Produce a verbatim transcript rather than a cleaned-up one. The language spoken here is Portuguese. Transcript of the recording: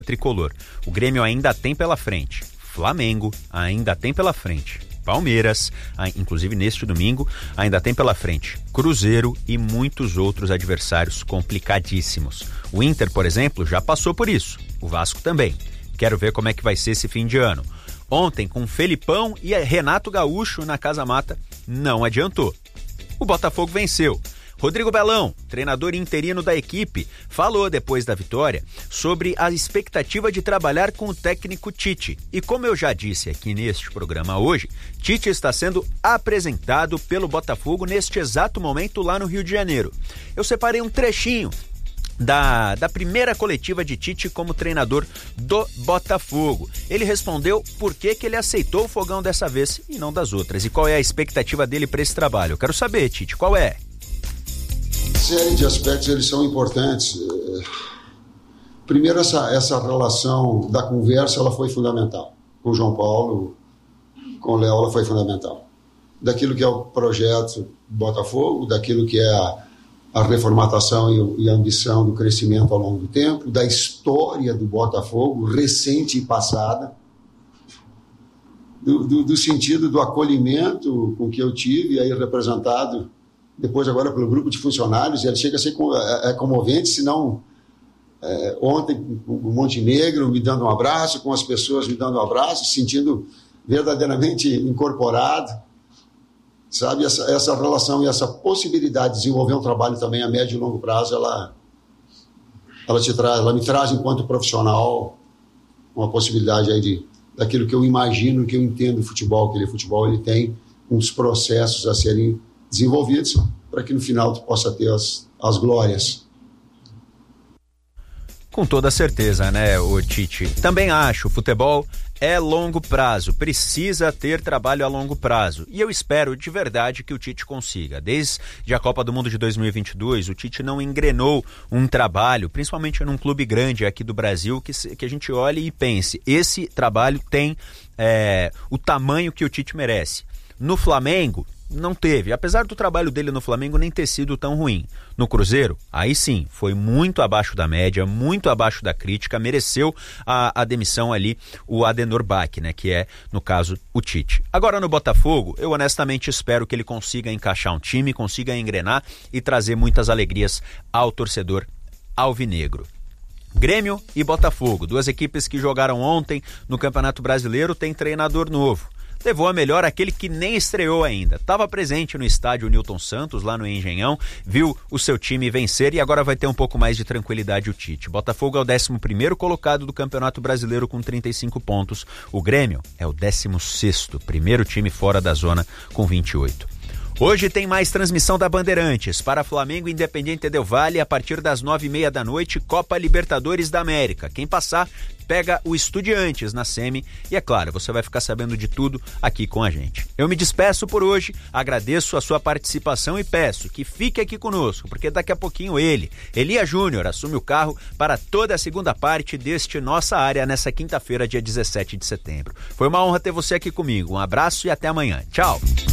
tricolor. O Grêmio ainda tem pela frente Flamengo, ainda tem pela frente Palmeiras, inclusive neste domingo, ainda tem pela frente Cruzeiro e muitos outros adversários complicadíssimos. O Inter, por exemplo, já passou por isso. O Vasco também. Quero ver como é que vai ser esse fim de ano. Ontem, com Felipão e Renato Gaúcho na Casa Mata, não adiantou. O Botafogo venceu. Rodrigo Belão, treinador interino da equipe, falou depois da vitória sobre a expectativa de trabalhar com o técnico Tite. E como eu já disse aqui neste programa hoje, Tite está sendo apresentado pelo Botafogo neste exato momento lá no Rio de Janeiro. Eu separei um trechinho Da, da primeira coletiva de Tite como treinador do Botafogo. Ele respondeu por que, que ele aceitou o Fogão dessa vez e não das outras. E qual é a expectativa dele para esse trabalho? Eu quero saber, Tite, qual é? Série de aspectos, eles são importantes. Primeiro, essa, essa relação da conversa, ela foi fundamental. Com o João Paulo, com o Léo, ela foi fundamental. Daquilo que é o projeto Botafogo, daquilo que é a, a reformatação e, e a ambição do crescimento ao longo do tempo, da história do Botafogo, recente e passada, do, do, do sentido do acolhimento com que eu tive, aí representado depois agora pelo grupo de funcionários, e ele chega a ser é, é comovente, se não é, ontem com o Montenegro me dando um abraço, com as pessoas me dando um abraço, sentindo verdadeiramente incorporado, sabe, essa, essa relação e essa possibilidade de desenvolver um trabalho também a médio e longo prazo, ela, ela, te traz, ela me traz enquanto profissional uma possibilidade aí de, daquilo que eu imagino, que eu entendo do futebol, que ele futebol ele tem uns processos a serem desenvolvidos para que no final tu possa ter as, as glórias. Com toda certeza, né, o Tite? Também acho, futebol é longo prazo, precisa ter trabalho a longo prazo. E eu espero de verdade que o Tite consiga. Desde a Copa do Mundo de dois mil e vinte e dois, o Tite não engrenou um trabalho, principalmente num clube grande aqui do Brasil, que, que a gente olhe e pense, esse trabalho tem é, o tamanho que o Tite merece. No Flamengo, não teve, apesar do trabalho dele no Flamengo nem ter sido tão ruim. No Cruzeiro, aí sim, foi muito abaixo da média, muito abaixo da crítica, mereceu a, a demissão ali o Adenor Bach, né, que é, no caso, o Tite. Agora no Botafogo, eu honestamente espero que ele consiga encaixar um time, consiga engrenar e trazer muitas alegrias ao torcedor alvinegro. Grêmio e Botafogo, duas equipes que jogaram ontem no Campeonato Brasileiro, têm treinador novo. Levou a melhor aquele que nem estreou ainda. Estava presente no estádio Newton Santos, lá no Engenhão, viu o seu time vencer e agora vai ter um pouco mais de tranquilidade o Tite. Botafogo é o décimo primeiro colocado do Campeonato Brasileiro com trinta e cinco pontos. O Grêmio é o décimo sexto, primeiro time fora da zona com vinte e oito. Hoje tem mais transmissão da Bandeirantes para Flamengo e Independiente Del Valle a partir das nove e meia da noite, Copa Libertadores da América. Quem passar, pega o Estudiantes na semi e, é claro, você vai ficar sabendo de tudo aqui com a gente. Eu me despeço por hoje, agradeço a sua participação e peço que fique aqui conosco, porque daqui a pouquinho ele, Elia Júnior, assume o carro para toda a segunda parte deste Nossa Área nessa quinta-feira, dia dezessete de setembro. Foi uma honra ter você aqui comigo. Um abraço e até amanhã. Tchau!